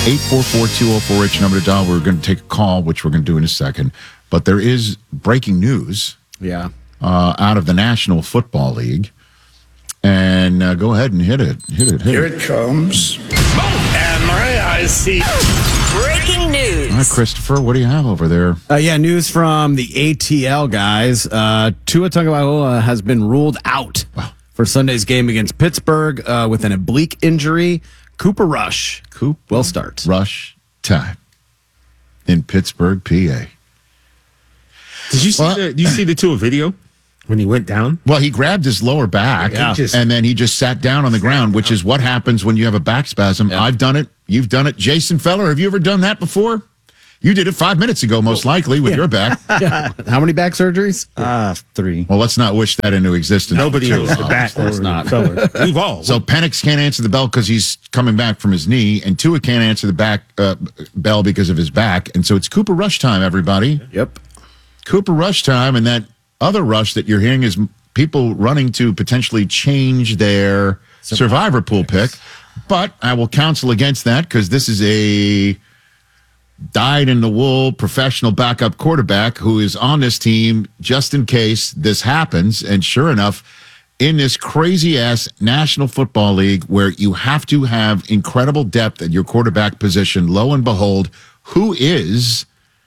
844-204-RICH number to dial. We're going to take a call, which we're going to do in a second. But there is breaking news out of the National Football League. And go ahead and hit it. Here it comes. And my eyes see. Breaking news. All right, Christopher, what do you have over there? News from the ATL guys. Tua Tagovailoa has been ruled out for Sunday's game against Pittsburgh with an oblique injury. Cooper Rush will start. Rush time in Pittsburgh, PA. Did you see you see the Tua video when he went down? Well, he grabbed his lower back and then he just sat down on the ground, which is what happens when you have a back spasm. Yeah. I've done it. You've done it. Jason Feller, have you ever done that before? You did it 5 minutes ago, most likely, with your back. How many back surgeries? 3. Well, let's not wish that into existence. Nobody knows the back. Of course not. We've all. So Penix can't answer the bell because he's coming back from his knee, and Tua can't answer the bell because of his back. And so it's Cooper Rush time, everybody. Yep. Cooper Rush time, and that other rush that you're hearing is people running to potentially change their survivor pool pick. But I will counsel against that because this is a dyed-in-the-wool professional backup quarterback who is on this team just in case this happens. And sure enough, in this crazy-ass National Football League where you have to have incredible depth at your quarterback position, lo and behold, who is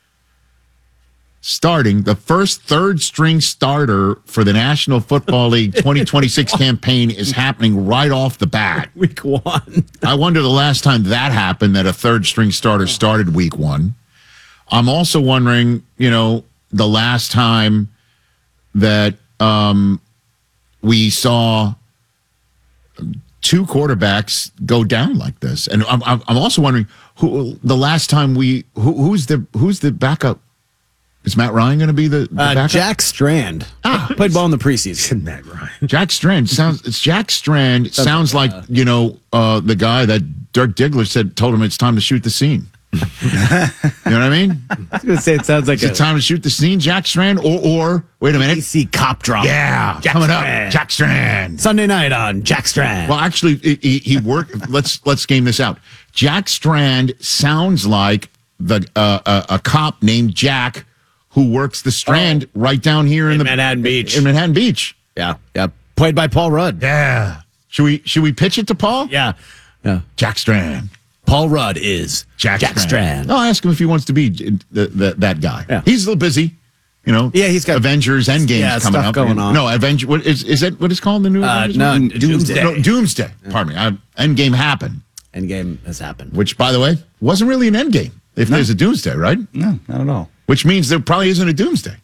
starting the first third-string starter for the National Football League 2026 campaign is happening right off the bat. Week 1. I wonder the last time that happened, that a third-string starter started week 1. I'm also wondering, the last time that we saw 2 quarterbacks go down like this. And I'm also wondering who's the backup. Is Matt Ryan going to be the backup? Jack Strand. Played ball in the preseason. Matt Ryan. Jack Strand sounds like, the guy that Dirk Diggler told him it's time to shoot the scene. You know what I mean? I was going to say it sounds like it's time to shoot the scene, Jack Strand, or wait a minute. AC cop drama. Yeah, coming up, Jack Strand. Sunday night on Jack Strand. Well, actually, he worked. Let's game this out. Jack Strand sounds like a cop named Jack who works the Strand right down here in Manhattan Beach. In Manhattan Beach. Yeah. Played by Paul Rudd. Yeah. Should we pitch it to Paul? Yeah. Jack Strand. Paul Rudd is Jack Strand. I'll ask him if he wants to be that guy. Yeah. He's a little busy. Yeah, he's got Avengers Endgame's coming stuff up. going on. No, Avengers. What is that? What is called the new Avengers? No, movie? Doomsday. No, Doomsday. Pardon me. Endgame happened. Endgame has happened. Which, by the way, wasn't really an Endgame. If there's a Doomsday, right? No, I don't know. Which means there probably isn't a Doomsday.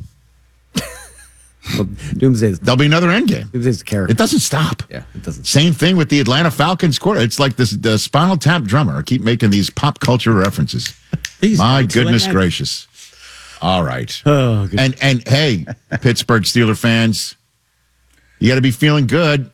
Well, There'll be another Endgame. Doomsday's a character. It doesn't stop. Yeah, it doesn't. Same thing with the Atlanta Falcons quarter. It's like the Spinal Tap drummer. I keep making these pop culture references. My goodness gracious. All right. Oh, good. And hey, Pittsburgh Steeler fans, you got to be feeling good,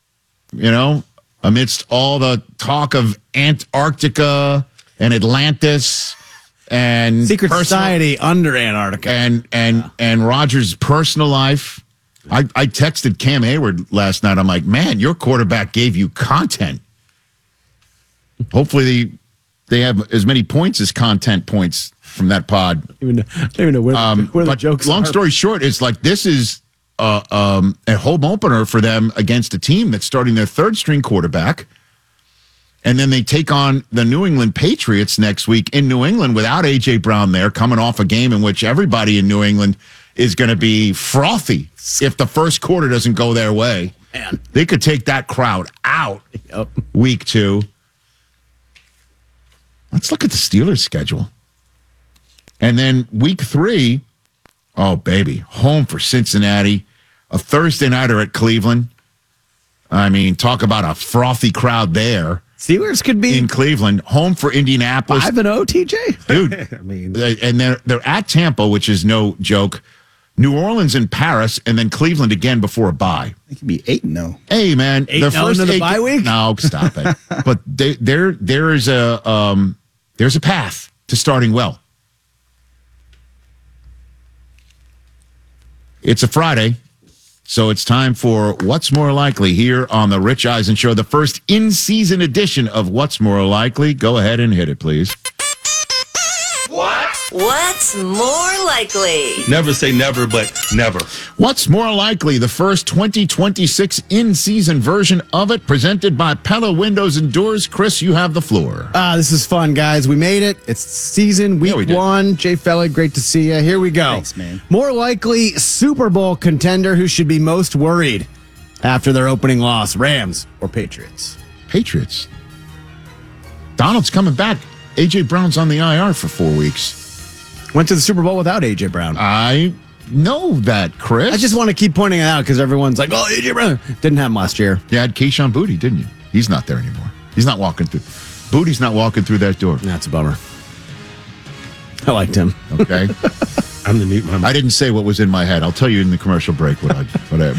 amidst all the talk of Antarctica and Atlantis and secret society under Antarctica and Rodgers' personal life. I texted Cam Hayward last night. I'm like, man, your quarterback gave you content. Hopefully they have as many points as content points from that pod. I don't even know where the jokes long are. story short, it's like this is a home opener for them against a team that's starting their third-string quarterback. And then they take on the New England Patriots next week in New England without A.J. Brown there, coming off a game in which everybody in New England is going to be frothy if the first quarter doesn't go their way. Man. They could take that crowd out week 2. Let's look at the Steelers' schedule. And then week 3, oh, baby, home for Cincinnati, a Thursday nighter at Cleveland. I mean, talk about a frothy crowd there. Steelers could be in Cleveland, home for Indianapolis. 5-0, TJ? Dude, I mean, and they're at Tampa, which is no joke. New Orleans and Paris, and then Cleveland again before a bye. It could be 8-0. Hey, man, 8-0 into the bye week? No, stop it. But there's a path to starting well. It's a Friday. So it's time for What's More Likely here on the Rich Eisen Show, the first in-season edition of What's More Likely. Go ahead and hit it, please. What's more likely? Never say never, but never. What's More Likely, the first 2026 in-season version of it, presented by Pella Windows and Doors. Chris, you have the floor. This is fun, guys. We made it. It's season week we did. 1. Jay Felly, great to see you. Here we go. Thanks, man. More likely Super Bowl contender who should be most worried after their opening loss, Rams or Patriots? Patriots. Donald's coming back. A.J. Brown's on the IR for 4 weeks. Went to the Super Bowl without A.J. Brown. I know that, Chris. I just want to keep pointing it out because everyone's like, oh, A.J. Brown. Didn't have him last year. You had Keyshawn Booty, didn't you? He's not there anymore. He's not walking through. Booty's not walking through that door. That's a bummer. I liked him. Okay. I'm the mute my I didn't say what was in my head. I'll tell you in the commercial break what I